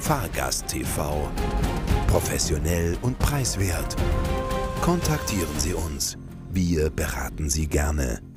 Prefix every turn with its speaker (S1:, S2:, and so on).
S1: Fahrgast TV. Professionell und preiswert. Kontaktieren Sie uns. Wir beraten Sie gerne.